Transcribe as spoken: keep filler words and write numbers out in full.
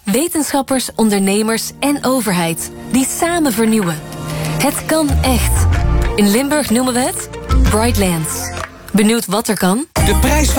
Wetenschappers, ondernemers en overheid die samen vernieuwen. Het kan echt. In Limburg noemen we het Brightlands. Benieuwd wat er kan? De prijs